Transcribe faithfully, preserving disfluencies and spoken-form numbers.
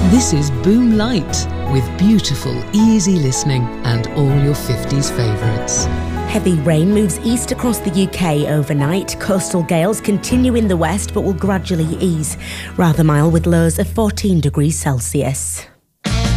This is Boom Light, with beautiful, easy listening and all your fifties favourites. Heavy rain moves east across the U K overnight. Coastal gales continue in the west but will gradually ease. Rather mild with lows of fourteen degrees Celsius.